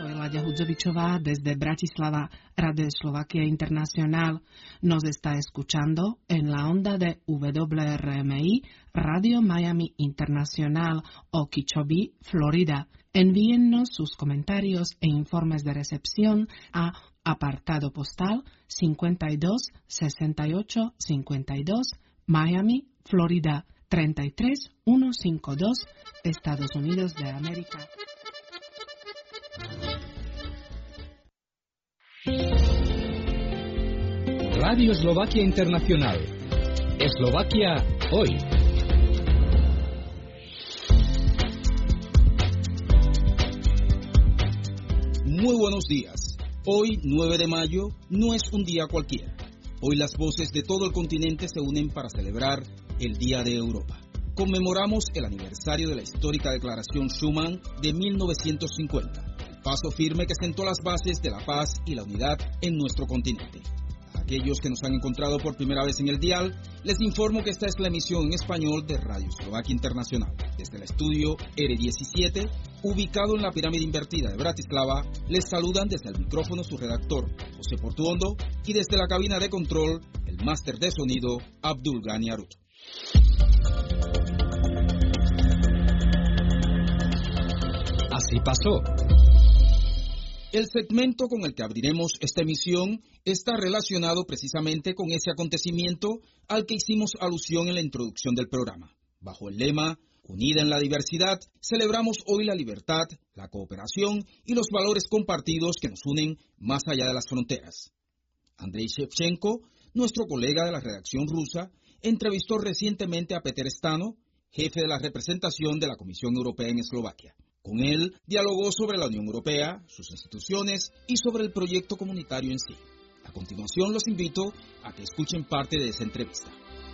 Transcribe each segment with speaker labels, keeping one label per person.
Speaker 1: Soy Ladia Hudzovičová desde Bratislava, Radio Slovakia Internacional. Nos está escuchando en la onda de WRMI, Radio Miami Internacional, Okeechobee, Florida. Envíennos sus comentarios e informes de recepción a apartado postal 52 68 52, Miami, Florida 33152, Estados Unidos de América.
Speaker 2: Radio Eslovaquia Internacional. Eslovaquia hoy.
Speaker 3: Muy buenos días. Hoy, 9 de mayo, no es un día cualquiera. Hoy las voces de todo el continente se unen para celebrar el Día de Europa. Conmemoramos el aniversario de la histórica Declaración Schuman de 1950, el paso firme que sentó las bases de la paz y la unidad en nuestro continente. A aquellos que nos han encontrado por primera vez en el dial, les informo que esta es la emisión en español de Radio Slovakia Internacional. Desde el estudio R17, ubicado en la pirámide invertida de Bratislava, les saludan desde el micrófono su redactor, José Portuondo, y desde la cabina de control, el máster de sonido, Abdul Ghani Arut.
Speaker 2: Así pasó.
Speaker 3: El segmento con el que abriremos esta emisión está relacionado precisamente con ese acontecimiento al que hicimos alusión en la introducción del programa. Bajo el lema Unida en la diversidad, celebramos hoy la libertad, la cooperación y los valores compartidos que nos unen más allá de las fronteras. Andrei Shevchenko, nuestro colega de la redacción rusa, entrevistó recientemente a Peter Stano, jefe de la representación de la Comisión Europea en Eslovaquia. Con él dialogó sobre la Unión Europea, sus instituciones y sobre el proyecto comunitario en sí. A continuación los invito a que escuchen parte de esa entrevista.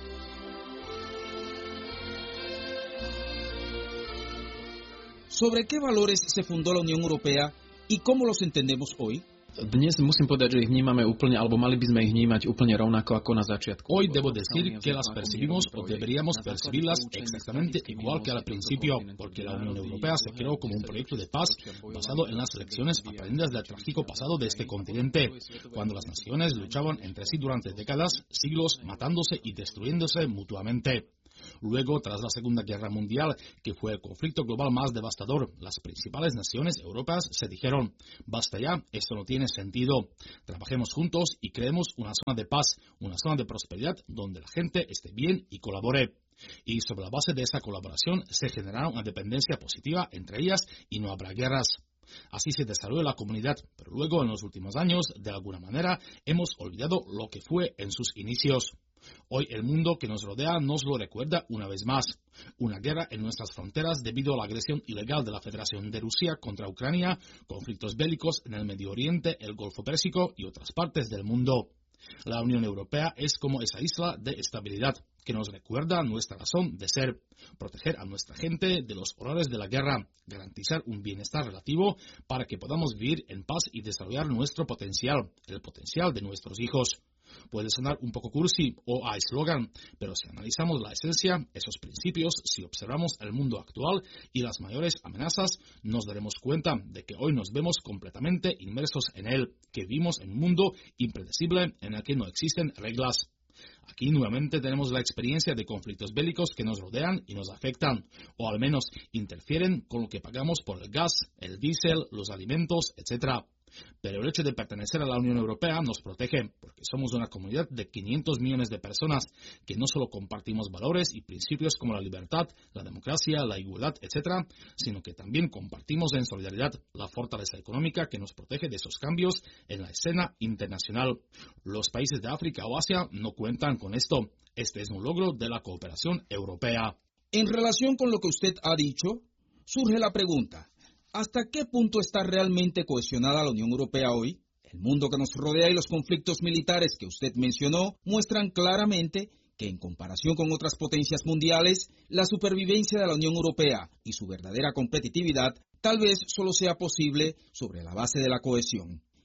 Speaker 3: ¿Sobre qué valores se fundó la Unión Europea y cómo los entendemos hoy?
Speaker 4: Dnes musím povedať, že ich vnímame úplne, alebo mali by sme ich vnímať úplne rovnako ako na začiatku.
Speaker 5: Hoy debo decir que las percibimos o deberíamos percibirlas exactamente igual que al principio, porque la Unión Europea se creó como un proyecto de paz basado en las lecciones aprendidas del trágico pasado de este continente, cuando las naciones luchaban entre sí durante décadas, siglos, matándose y destruyéndose mutuamente. Luego, tras la Segunda Guerra Mundial, que fue el conflicto global más devastador, las principales naciones europeas se dijeron: basta ya, esto no tiene sentido. Trabajemos juntos y creemos una zona de paz, una zona de prosperidad donde la gente esté bien y colabore. Y sobre la base de esa colaboración se generará una dependencia positiva entre ellas y no habrá guerras. Así se desarrolló la comunidad, pero luego en los últimos años, de alguna manera, hemos olvidado lo que fue en sus inicios. Hoy el mundo que nos rodea nos lo recuerda una vez más. Una guerra en nuestras fronteras debido a la agresión ilegal de la Federación de Rusia contra Ucrania, conflictos bélicos en el Medio Oriente, el Golfo Pérsico y otras partes del mundo. La Unión Europea es como esa isla de estabilidad que nos recuerda nuestra razón de ser, proteger a nuestra gente de los horrores de la guerra, garantizar un bienestar relativo para que podamos vivir en paz y desarrollar nuestro potencial, el potencial de nuestros hijos. Puede sonar un poco cursi o a eslogan, pero si analizamos la esencia, esos principios, si observamos el mundo actual y las mayores amenazas, nos daremos cuenta de que hoy nos vemos completamente inmersos en él, que vivimos en un mundo impredecible en el que no existen reglas. Aquí nuevamente tenemos la experiencia de conflictos bélicos que nos rodean y nos afectan, o al menos interfieren con lo que pagamos por el gas, el diésel, los alimentos, etc. Pero el hecho de pertenecer a la Unión Europea nos protege, porque somos una comunidad de 500 millones de personas que no solo compartimos valores y principios como la libertad, la democracia, la igualdad, etc., sino que también compartimos en solidaridad la fortaleza económica que nos protege de esos cambios en la escena internacional. Los países de África o Asia no cuentan con esto. Este es un logro de la cooperación europea.
Speaker 3: En relación con lo que usted ha dicho, surge la pregunta: ¿hasta qué punto está realmente cohesionada la Unión Europea hoy? El mundo que nos rodea y los conflictos militares que usted mencionó muestran claramente que en comparación con otras potencias mundiales, la supervivencia de la Unión Europea y su verdadera competitividad tal vez solo sea posible sobre la base de la cohesión.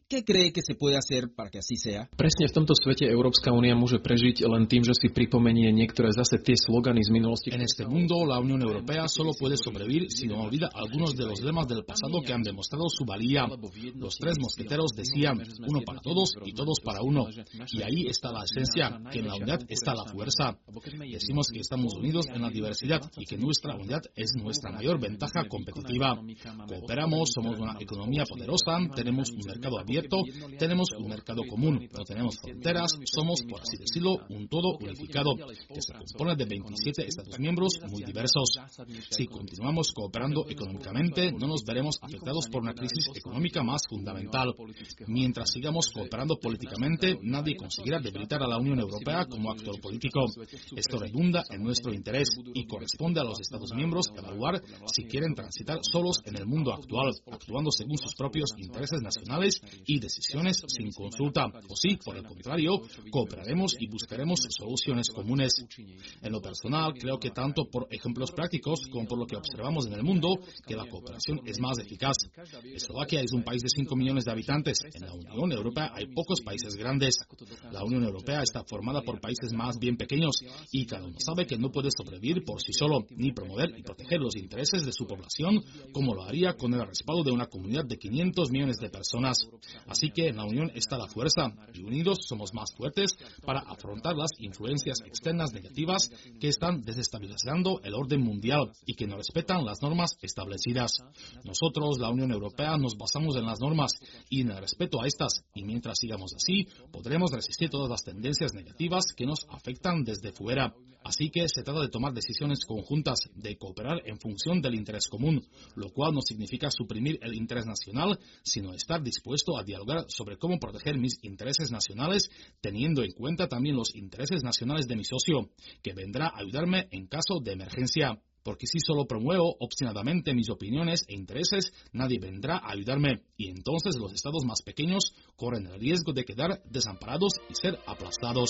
Speaker 3: ¿Qué cree que se puede hacer para que así sea?
Speaker 4: Presne v tomto svete Európska únia môže prežiť len tým, že si pripomenie niektoré zase tie slogany z minulosti.
Speaker 5: En este mundo, la Unión Europea solo puede sobrevivir si no olvida algunos de los lemas del pasado que han demostrado su valía. Los tres mosqueteros decían, uno para todos y todos para uno. Y ahí está la esencia, que en la unidad está la fuerza. Decimos que estamos unidos en la diversidad y que nuestra unidad es nuestra mayor ventaja competitiva. Cooperamos, somos una economía poderosa, tenemos un mercado abierto, tenemos un mercado común, no tenemos fronteras, somos, por así decirlo, un todo unificado, que se compone de 27 Estados miembros muy diversos. Si continuamos cooperando económicamente, no nos veremos afectados por una crisis económica más fundamental. Mientras sigamos cooperando políticamente, nadie conseguirá debilitar a la Unión Europea como actor político. Esto redunda en nuestro interés y corresponde a los Estados miembros evaluar si quieren transitar solos en el mundo actual, actuando según sus propios intereses nacionales y decisiones sin consulta, o si, por el contrario, cooperaremos y buscaremos soluciones comunes. En lo personal, creo que tanto por ejemplos prácticos como por lo que observamos en el mundo, que la cooperación es más eficaz. Eslovaquia es un país de 5 millones de habitantes. En la Unión Europea hay pocos países grandes. La Unión Europea está formada por países más bien pequeños y cada uno sabe que no puede sobrevivir por sí solo, ni promover y proteger los intereses de su población como lo haría con el respaldo de una comunidad de 500 millones de personas. Así que en la Unión está la fuerza y unidos somos más fuertes para afrontar las influencias externas negativas que están desestabilizando el orden mundial y que no respetan las normas establecidas. Nosotros, la Unión Europea, nos basamos en las normas y en el respeto a estas, y mientras sigamos así, podremos resistir todas las tendencias negativas que nos afectan desde fuera. Así que se trata de tomar decisiones conjuntas, de cooperar en función del interés común, lo cual no significa suprimir el interés nacional, sino estar dispuesto a dialogar sobre cómo proteger mis intereses nacionales, teniendo en cuenta también los intereses nacionales de mi socio, que vendrá a ayudarme en caso de emergencia. Porque si solo promuevo obstinadamente mis opiniones e intereses, nadie vendrá a ayudarme, y entonces los estados más pequeños corren el riesgo de quedar desamparados y ser aplastados.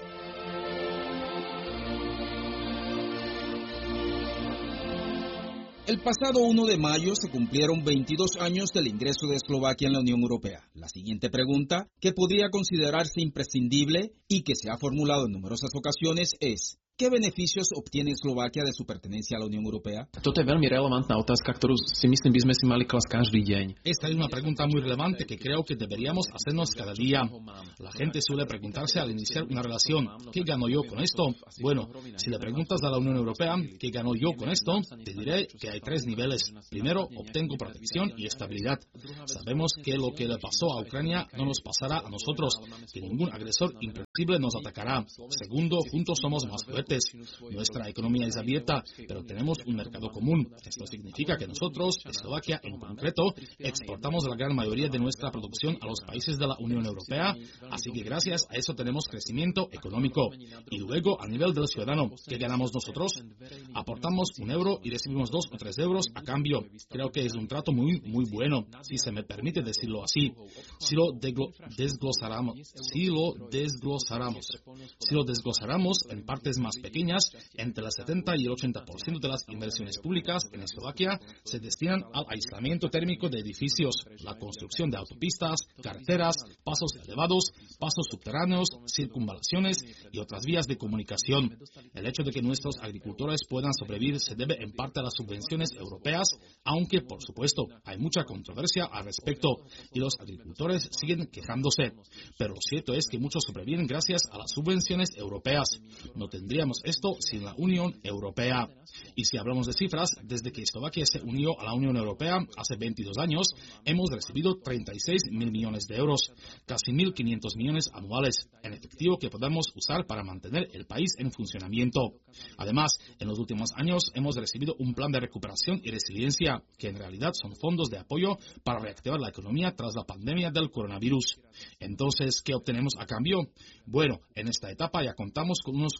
Speaker 3: El pasado 1 de mayo se cumplieron 22 años del ingreso de Eslovaquia en la Unión Europea. La siguiente pregunta, que podría considerarse imprescindible y que se ha formulado en numerosas ocasiones, es: ¿qué beneficios obtiene Eslovaquia de su pertenencia a la Unión Europea?
Speaker 4: Toto je veľmi relevantná otázka, ktorú si myslím, by sme si mali klasť každý deň.
Speaker 5: Esta es una pregunta muy relevante que creo que deberíamos hacernos cada día. La gente suele preguntarse al iniciar una relación, ¿qué gano yo con esto? Bueno, si le preguntas a la Unión Europea, ¿qué gano yo con esto? Te diré que hay 3 niveles. Primero, obtengo protección y estabilidad. Sabemos que lo que le pasó a Ucrania no nos pasará a nosotros, que ningún agresor impredecible nos atacará. Segundo, juntos somos más fuertes. Nuestra economía es abierta, pero tenemos un mercado común. Esto significa que nosotros, Eslovaquia en concreto, exportamos la gran mayoría de nuestra producción a los países de la Unión Europea, así que gracias a eso tenemos crecimiento económico. Y luego, a nivel del ciudadano, ¿qué ganamos nosotros? Aportamos 1 euro y recibimos 2 o 3 euros a cambio. Creo que es un trato muy bueno, si se me permite decirlo así. Si lo desglosáramos en partes más pequeñas, entre el 70 y el 80% de las inversiones públicas en Eslovaquia se destinan al aislamiento térmico de edificios, la construcción de autopistas, carreteras, pasos elevados, pasos subterráneos, circunvalaciones y otras vías de comunicación. El hecho de que nuestros agricultores puedan sobrevivir se debe en parte a las subvenciones europeas, aunque, por supuesto, hay mucha controversia al respecto y los agricultores siguen quejándose. Pero lo cierto es que muchos sobreviven gracias a las subvenciones europeas. No tendríamos esto sin la Unión Europea. Y si hablamos de cifras, desde que Eslovaquia se unió a la Unión Europea hace 22 años, hemos recibido 36.000 millones de euros, casi 1.500 millones anuales, en efectivo que podemos usar para mantener el país en funcionamiento. Además, en los últimos años hemos recibido un plan de recuperación y resiliencia, que en realidad son fondos de apoyo para reactivar la economía tras la pandemia del coronavirus. Entonces, ¿qué obtenemos a cambio? Bueno, en esta etapa ya contamos con unos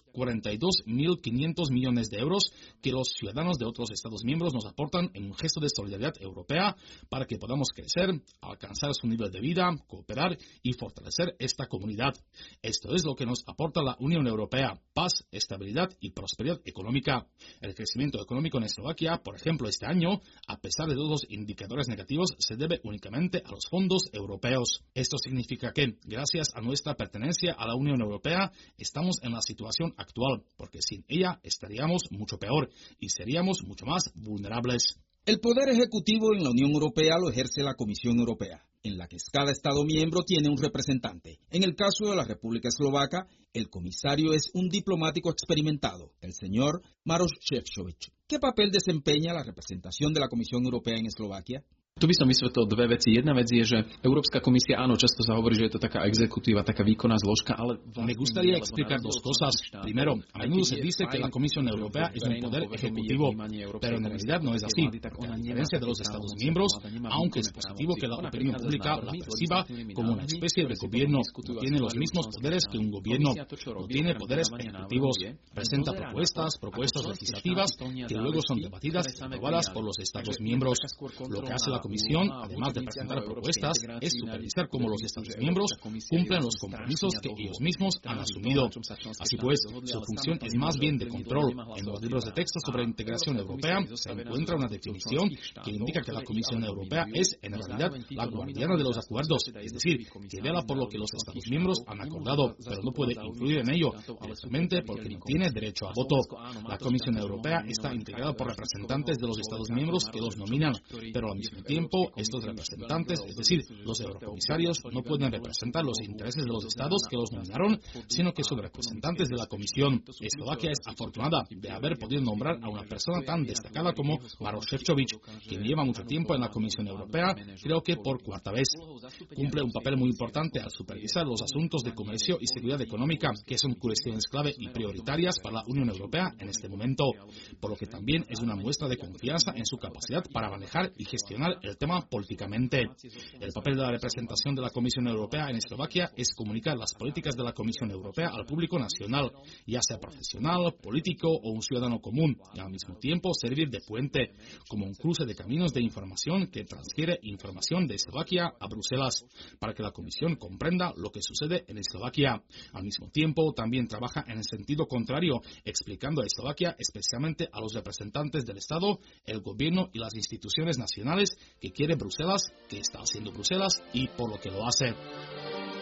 Speaker 5: 42.500 millones de euros que los ciudadanos de otros Estados miembros nos aportan en un gesto de solidaridad europea para que podamos crecer, alcanzar su nivel de vida, cooperar y fortalecer esta comunidad. Esto es lo que nos aporta la Unión Europea: paz, estabilidad y prosperidad económica. El crecimiento económico en Eslovaquia, por ejemplo, este año, a pesar de todos los indicadores negativos, se debe únicamente a los fondos europeos. Esto significa que, gracias a nuestra pertenencia a la Unión Europea, estamos en la situación actual, porque sin ella estaríamos mucho peor y seríamos mucho más vulnerables.
Speaker 3: El poder ejecutivo en la Unión Europea lo ejerce la Comisión Europea, en la que cada Estado miembro tiene un representante. En el caso de la República Eslovaca, el comisario es un diplomático experimentado, el señor Maroš Šefčovič. ¿Qué papel desempeña la representación de la Comisión Europea en Eslovaquia?
Speaker 4: Tu by som vysvetlil dve veci. Jedna vec je, že Európska komisia, áno, často sa hovorí, že je to taká exekutíva, taká výkonná zložka, ale...
Speaker 5: Me gustaría explicar dos cosas. Primero, a menudo se dice que la Comisión Europea es un poder ejecutivo, pero en realidad no es así. A diferencia de los Estados miembros, aunque es positivo que la opinión pública la perciba como una especie de gobierno, no tiene los mismos poderes que un gobierno, no tiene poderes ejecutivos, presenta propuestas legislativas que luego son debatidas y aprobadas por los Estados miembros. Lo que hace la Comisión, además de presentar propuestas, es supervisar cómo los Estados miembros cumplen los compromisos que ellos mismos han asumido. Así pues, su función es más bien de control. En los libros de texto sobre integración europea se encuentra una definición que indica que la Comisión Europea es, en realidad, la guardiana de los acuerdos, es decir, que vela por lo que los Estados miembros han acordado, pero no puede influir en ello directamente porque no tiene derecho a voto. La Comisión Europea está integrada por representantes de los Estados miembros que los nominan, pero al mismo tiempo, estos representantes, es decir, los eurocomisarios, no pueden representar los intereses de los estados que los nominaron, sino que son representantes de la Comisión. Eslovaquia es afortunada de haber podido nombrar a una persona tan destacada como Maroš Šefčovič, quien lleva mucho tiempo en la Comisión Europea, creo que por cuarta vez. Cumple un papel muy importante al supervisar los asuntos de comercio y seguridad económica, que son cuestiones clave y prioritarias para la Unión Europea en este momento, por lo que también es una muestra de confianza en su capacidad para manejar y gestionar el tema políticamente. El papel de la representación de la Comisión Europea en Eslovaquia es comunicar las políticas de la Comisión Europea al público nacional, ya sea profesional, político o un ciudadano común, y al mismo tiempo servir de puente, como un cruce de caminos de información que transfiere información de Eslovaquia a Bruselas, para que la Comisión comprenda lo que sucede en Eslovaquia. Al mismo tiempo, también trabaja en el sentido contrario, explicando a Eslovaquia, especialmente a los representantes del Estado, el gobierno y las instituciones nacionales que quiere Bruselas, que está haciendo Bruselas y por lo que lo hace.